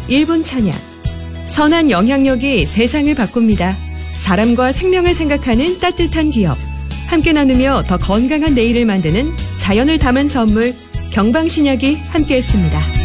1분 찬양. 선한 영향력이 세상을 바꿉니다. 사람과 생명을 생각하는 따뜻한 기업. 함께 나누며 더 건강한 내일을 만드는 자연을 담은 선물 경방신약이 함께했습니다.